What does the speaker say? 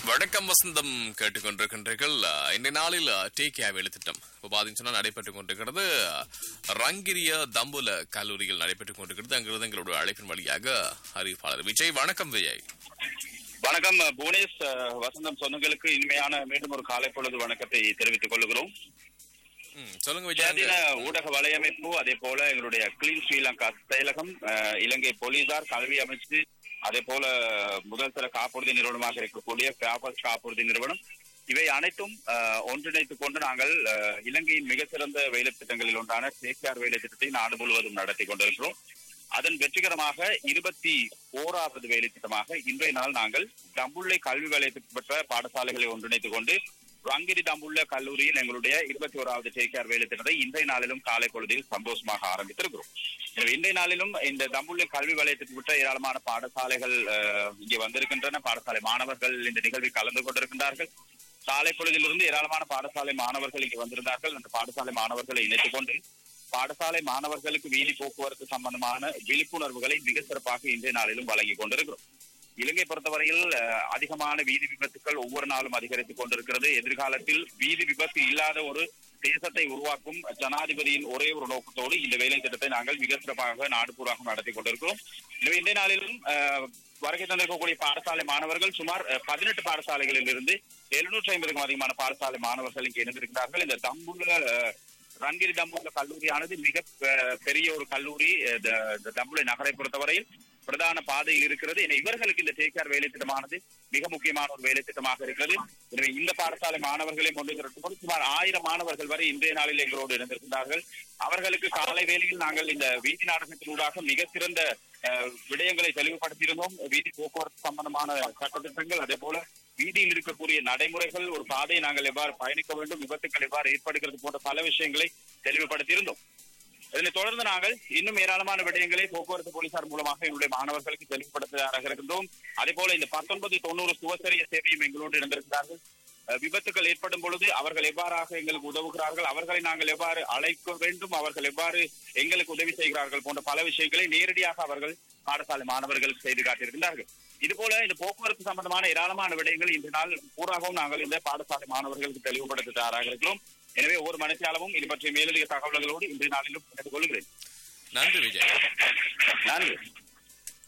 வணக்கம் வசந்தம் கேட்டுக்கொண்டிருக்கின்றீர்கள். இந்த நாளில் டேகே வேலை திட்டம் இப்போ பாத்தீங்கன்னா நடைபெற்றுக் கொண்டிருக்கிறது. ரங்கிரிய தம்புல கல்லூரியில் நடைபெற்றுக் கொண்டிருக்கிறது. அங்கிருந்து எங்களுடைய அழைப்பின் வழியாக அறிவிப்பாளர் விஜய். வணக்கம் விஜய். வணக்கம் புவனேஷ். வசந்தம் சொந்தங்களுக்கு இனிமையான மீண்டும் ஒரு காலை பொழுது வணக்கத்தை தெரிவித்துக் கொள்கிறோம். சொல்லுங்க விஜய். ஊடக வலையமைப்பு, அதே போல எங்களுடைய கிளீன் ஸ்ரீலங்கா செயலகம், இலங்கை போலீசார், கல்வி அமைச்சு, அதே போல முதல் தர காப்புறுதி நிறுவனமாக இருக்கக்கூடிய பேபர்ஸ் காப்புறுதி நிறுவனம், இவை அனைத்தும் ஒன்றிணைத்துக் கொண்டு நாங்கள் இலங்கையின் மிக சிறந்த வேலை திட்டங்களில் ஒன்றான சேக்கியார் வேலை திட்டத்தை நாடு முழுவதும் நடத்தி கொண்டிருக்கிறோம். அதன் வெற்றிகரமாக 21வது வேலை திட்டமாக இன்றைய நாள் நாங்கள் தம்புள்ளை கல்வி வலயத்திற்கு பெற்ற பாடசாலைகளை ஒன்றிணைத்துக் கொண்டு ரங்கிரி தம்புள்ள கல்லூரியில் எங்களுடைய 21வது சேக்கியார் வேலை திட்டத்தை இன்றைய நாளிலும் காலை பொழுதில் சந்தோஷமாக ஆரம்பித்திருக்கிறோம். இன்றைய நாளிலும் இந்த தம்புள்ளை கல்வி வலயத்திற்கு பெற்ற ஏராளமான பாடசாலைகள் இங்கே வந்திருக்கின்றன. பாடசாலை மாணவர்கள் இந்த நிகழ்வில் கலந்து கொண்டிருக்கின்றார்கள். காலை பொழுதிலிருந்து ஏராளமான பாடசாலை மாணவர்கள் இங்கே வந்திருந்தார்கள். அந்த பாடசாலை மாணவர்களை இணைத்துக் கொண்டு பாடசாலை மாணவர்களுக்கு வீதி போக்குவரத்து சம்பந்தமான விழிப்புணர்வுகளை மிக சிறப்பாக இன்றைய நாளிலும் வழங்கிக் கொண்டிருக்கிறோம். இலங்கை பொறுத்தவரையில் அதிகமான வீதி விபத்துக்கள் ஒவ்வொரு நாளும் அதிகரித்துக் கொண்டிருக்கிறது. எதிர்காலத்தில் வீதி விபத்து இல்லாத ஒரு தேசத்தை உருவாக்கும் ஜனாதிபதியின் ஒரே ஒரு நோக்கத்தோடு இந்த வேலை திட்டத்தை நாங்கள் மிக சிறப்பாக நாடு பூராக நடத்தி கொண்டிருக்கிறோம். எனவே இன்றைய நாளிலும் வருகை தந்திருக்கக்கூடிய பாடசாலை மாணவர்கள் சுமார் 18 பாடசாலைகளில் இருந்து 750க்கும் அதிகமான பாடசாலை மாணவர்கள் இங்கே இணைந்திருக்கிறார்கள். இந்த ரன்கிரி தம்புள்ள கல்லூரியானது மிக பெரிய ஒரு கல்லூரி. தம்புள்ளை நகரை பொறுத்தவரையில் பிரதான பாதையில் இருக்கிறது. இவர்களுக்கு இந்த சேக்கியார் வேலை திட்டமானது மிக முக்கியமான ஒரு வேலை திட்டமாக இருக்கிறது. எனவே இந்த பாடசாலை மாணவர்களை கொண்டு திரட்டும் சுமார் 1000 மாணவர்கள் வரை இன்றைய நாளில் எங்களோடு இணைந்திருக்கிறார்கள். அவர்களுக்கு காலை வேளையில் நாங்கள் இந்த வீதி நாடகத்தினூடாக மிக சிறந்த விடயங்களை தெளிவுபடுத்தியிருந்தோம். வீதி போக்குவரத்து சம்பந்தமான சட்டத்திட்டங்கள், அதே போல வீதியில் இருக்கக்கூடிய நடைமுறைகள், ஒரு பாதையை நாங்கள் எவ்வாறு பயணிக்க வேண்டும், விபத்துக்கள் எவ்வாறு ஏற்படுகிறது போன்ற பல விஷயங்களை தெளிவுபடுத்தியிருந்தோம். இதனை தொடர்ந்து நாங்கள் இன்னும் ஏராளமான விடயங்களை போக்குவரத்து போலீசார் மூலமாக எங்களுடைய மாணவர்களுக்கு தெளிவுபடுத்த தயாராக இருக்கின்றோம். அதே போல இந்த 1990 சுவசரிய சேவையும் எங்களோடு இருந்திருக்கிறார்கள். விபத்துக்கள் ஏற்படும் பொழுது அவர்கள் எவ்வாறாக எங்களுக்கு உதவுகிறார்கள், அவர்களை நாங்கள் எவ்வாறு அழைக்க வேண்டும், அவர்கள் எவ்வாறு எங்களுக்கு உதவி செய்கிறார்கள் போன்ற பல விஷயங்களை நேரடியாக அவர்கள் பாடசாலை மாணவர்களுக்கு செய்து காட்டியிருக்கிறார்கள். இதுபோல இந்த போக்குவரத்து சம்பந்தமான ஏராளமான விடயங்கள் இன்று நாள் பூராகவும் நாங்கள் இந்த பாடசாலை மாணவர்களுக்கு தெளிவுபடுத்த தயாராக இருக்கிறோம். எனவே ஒவ்வொரு மனசியாளவும் இது பற்றிய மேலதிக தகவல்களோடு இன்றைய நாளிலும் கொள்கிறேன். நன்றி விஜய். நன்றி.